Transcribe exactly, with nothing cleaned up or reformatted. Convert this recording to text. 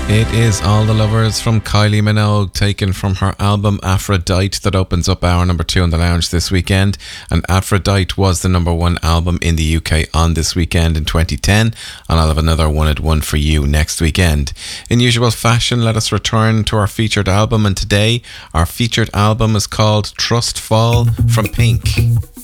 It is All the Lovers from Kylie Minogue, taken from her album Aphrodite that opens up hour number two on the lounge this weekend. And Aphrodite was the number one album in the U K on this weekend in twenty ten, and I'll have another one at one for you next weekend. In usual fashion, let us return to our featured album, and today our featured album is called Trust Fall from Pink.